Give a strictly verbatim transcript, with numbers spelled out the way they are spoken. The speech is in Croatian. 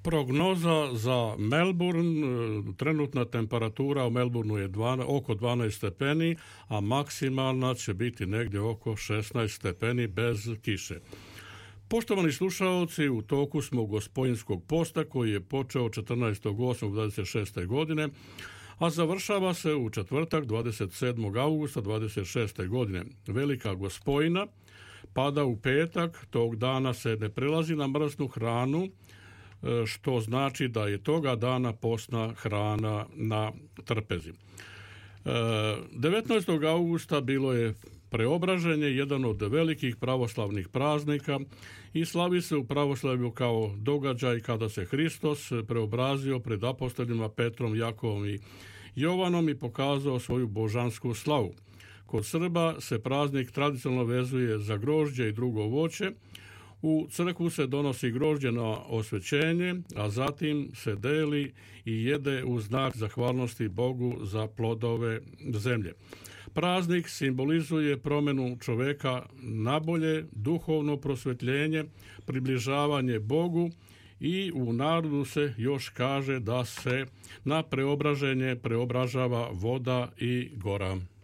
Prognoza za Melbourne, trenutna temperatura u Melbourneu je oko dvanaest stepeni, a maksimalna će biti negdje oko šesnaest stepeni bez kiše. Poštovani slušalci, u toku smo Gospojinskog posta koji je počeo četrnaestog osmog dvadeset šeste. godine, a završava se u četvrtak dvadeset sedmog augusta dvadeset šeste. godine. Velika Gospojina pada u petak, tog dana se ne prelazi na mrsnu hranu, što znači da je toga dana postna hrana na trpezi. devetnaestog augusta bilo je Preobraženje, jedan od velikih pravoslavnih praznika, i slavi se u pravoslavlju kao događaj kada se Hristos preobrazio pred apostolima Petrom, Jakovom i Jovanom i pokazao svoju božansku slavu. Kod Srba se praznik tradicionalno vezuje za grožđe i drugo voće. U crkvu se donosi grožđe na osvećenje, a zatim se deli i jede u znak zahvalnosti Bogu za plodove zemlje. Praznik simbolizuje promjenu čovjeka na bolje, duhovno prosvjetljenje, približavanje Bogu, i u narodu se još kaže da se na preobraženje preobražava voda i gora.